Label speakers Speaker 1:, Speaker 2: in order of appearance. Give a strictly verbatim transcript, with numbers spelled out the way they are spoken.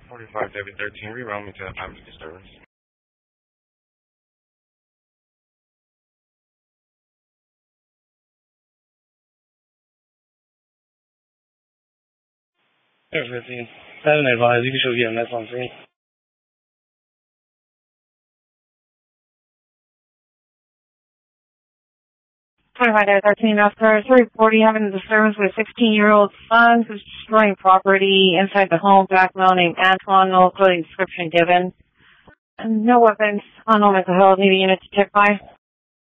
Speaker 1: forty-five W thirteen, reroute me to family disturbance. Air fifteen. Seven advised, you should get a mess on scene.
Speaker 2: twenty-five dash thirteen, after three forty, having a disturbance with a sixteen-year-old son who's destroying property inside the home, black male named Antoine, no clothing description given. And no weapons, on no mental health, need a unit to check by.